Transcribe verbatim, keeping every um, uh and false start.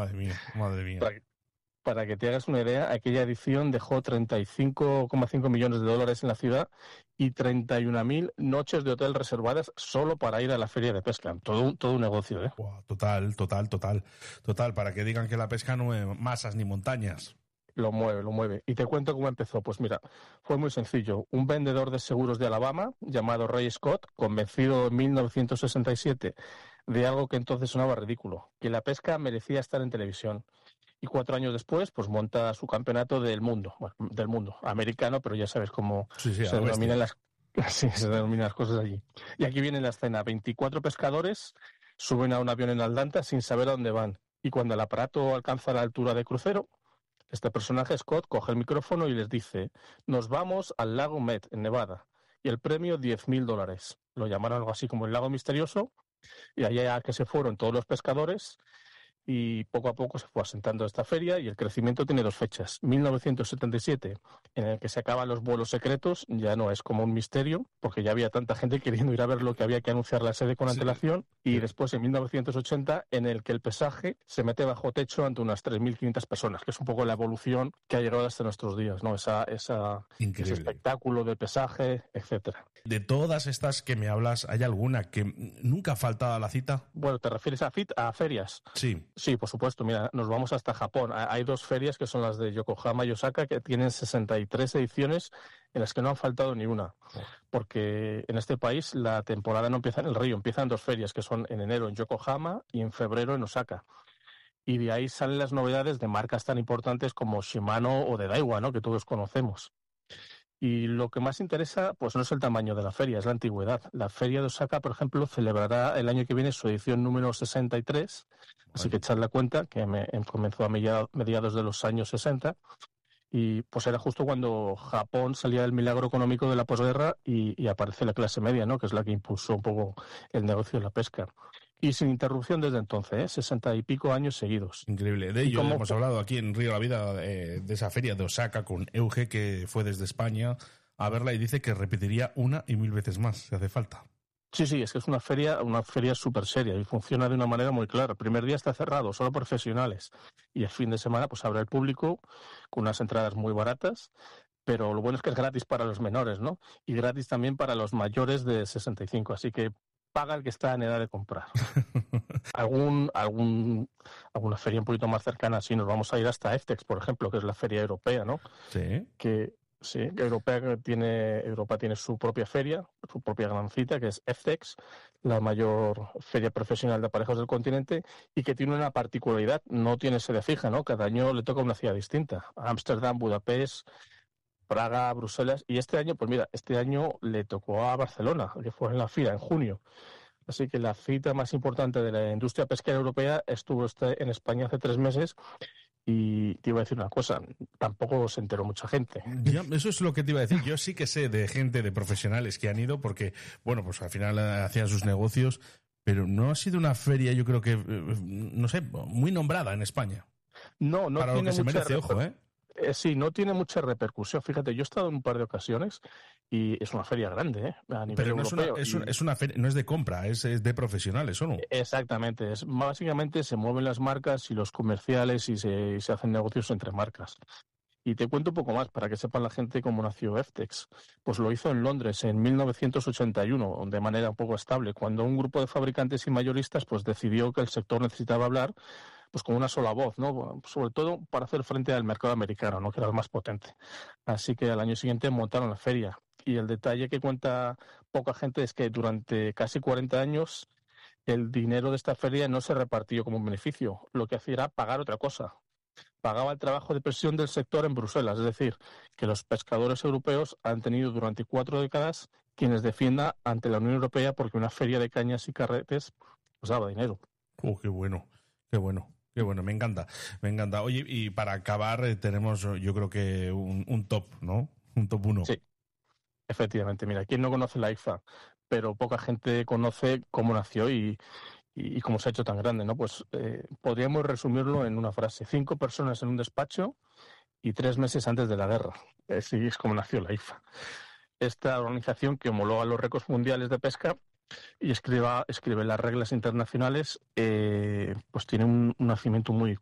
Madre mía, madre mía. Para, para que te hagas una idea, aquella edición dejó treinta y cinco coma cinco millones de dólares en la ciudad y treinta y una mil noches de hotel reservadas solo para ir a la feria de pesca. Todo un, todo un negocio, ¿eh? Wow, total, total, total. Total, para que digan que la pesca no mueve masas ni montañas. Lo mueve, lo mueve. Y te cuento cómo empezó. Pues mira, fue muy sencillo. Un vendedor de seguros de Alabama, llamado Ray Scott, convencido en mil novecientos sesenta y siete de algo que entonces sonaba ridículo, que la pesca merecía estar en televisión. Y cuatro años después, pues monta su campeonato del mundo, bueno, del mundo americano, pero ya sabes cómo Sí, sí, se denominan las, sí, se denominan las cosas allí. Y aquí viene la escena: veinticuatro pescadores suben a un avión en Atlanta sin saber a dónde van. Y cuando el aparato alcanza la altura de crucero, este personaje, Scott, coge el micrófono y les dice: nos vamos al lago Met, en Nevada, y el premio diez mil dólares. Lo llamaron algo así como el lago misterioso, y allá que se fueron todos los pescadores, y poco a poco se fue asentando esta feria, y el crecimiento tiene dos fechas. mil novecientos setenta y siete, en el que se acaban los vuelos secretos, ya no es como un misterio, porque ya había tanta gente queriendo ir a ver lo que había que anunciar la sede con Sí. antelación, y Sí. después en mil novecientos ochenta, en el que el pesaje se mete bajo techo ante unas tres mil quinientas personas, que es un poco la evolución que ha llegado hasta nuestros días, ¿no? Esa, esa, ese espectáculo de pesaje, etcétera. De todas estas que me hablas, ¿hay alguna que nunca ha faltado a la cita? Bueno, ¿te refieres a, fit, a ferias? Sí. Sí, por supuesto. Mira, nos vamos hasta Japón. Hay dos ferias que son las de Yokohama y Osaka, que tienen sesenta y tres ediciones en las que no han faltado ni una. Porque en este país la temporada no empieza en el río, empiezan dos ferias, que son en enero en Yokohama y en febrero en Osaka. Y de ahí salen las novedades de marcas tan importantes como Shimano o de Daiwa, ¿no? Que todos conocemos. Y lo que más interesa, pues no es el tamaño de la feria, es la antigüedad. La feria de Osaka, por ejemplo, celebrará el año que viene su edición número sesenta y tres, así que echadle cuenta que me, comenzó a mediados de los años sesenta, y pues era justo cuando Japón salía del milagro económico de la posguerra y, y aparece la clase media, ¿no? Que es la que impulsó un poco el negocio de la pesca. Y sin interrupción desde entonces, ¿eh? sesenta y pico años seguidos. Increíble. De ello hemos hablado aquí en Río de la Vida, eh, de esa feria de Osaka con Euge, que fue desde España a verla y dice que repetiría una y mil veces más, si hace falta. Sí, sí, es que es una feria, una feria súper seria y funciona de una manera muy clara. El primer día está cerrado, solo profesionales. Y el fin de semana pues abre el público con unas entradas muy baratas, pero lo bueno es que es gratis para los menores, ¿no? Y gratis también para los mayores de sesenta y cinco, así que paga el que está en edad de comprar. algún, algún, alguna feria un poquito más cercana, sí, nos vamos a ir hasta EFTEX, por ejemplo, que es la feria europea, ¿no? Sí. Que, sí, que Europea tiene, Europa tiene su propia feria, su propia gran cita, que es EFTEX, la mayor feria profesional de aparejos del continente, y que tiene una particularidad, no tiene sede fija, ¿no? Cada año le toca una ciudad distinta. Ámsterdam, Budapest, Praga, Bruselas, y este año, pues mira, este año le tocó a Barcelona, que fue en la FIRA en junio. Así que la cita más importante de la industria pesquera europea estuvo este en España hace tres meses, y te iba a decir una cosa, tampoco se enteró mucha gente. Ya, eso es lo que te iba a decir. Yo sí que sé de gente, de profesionales que han ido porque, bueno, pues al final hacían sus negocios, pero no ha sido una feria, yo creo que, no sé, muy nombrada en España. No, no Para tiene lo que se mucha merece, ojo, ¿eh? Eh, sí, no tiene mucha repercusión. Fíjate, yo he estado en un par de ocasiones y es una feria grande, ¿eh? A nivel Pero no europeo. Es una, es, una, es una feria, no es de compra, es, es de profesionales, ¿o no? Exactamente. Es, básicamente se mueven las marcas y los comerciales y se, y se hacen negocios entre marcas. Y te cuento un poco más para que sepan la gente cómo nació EFTEX. Pues lo hizo en Londres en mil novecientos ochenta y uno, de manera un poco estable, cuando un grupo de fabricantes y mayoristas pues decidió que el sector necesitaba hablar pues con una sola voz, ¿no? Sobre todo para hacer frente al mercado americano, ¿no? Que era el más potente. Así que al año siguiente montaron la feria. Y el detalle que cuenta poca gente es que durante casi cuarenta años el dinero de esta feria no se repartió como un beneficio. Lo que hacía era pagar otra cosa. Pagaba el trabajo de presión del sector en Bruselas. Es decir, que los pescadores europeos han tenido durante cuatro décadas quienes defiendan ante la Unión Europea porque una feria de cañas y carretes os daba dinero. Oh, qué bueno, qué bueno. Qué bueno, me encanta, me encanta. Oye, y para acabar eh, tenemos, yo creo que un, un top, ¿no? Un top uno. Sí, efectivamente. Mira, ¿quién no conoce la I F A? Pero poca gente conoce cómo nació y, y, y cómo se ha hecho tan grande, ¿no? Pues eh, podríamos resumirlo en una frase. Cinco personas en un despacho y tres meses antes de la guerra. Así es como nació la I F A. Esta organización que homologa los récords mundiales de pesca y escriba, escribe las reglas internacionales, eh, pues tiene un, un nacimiento muy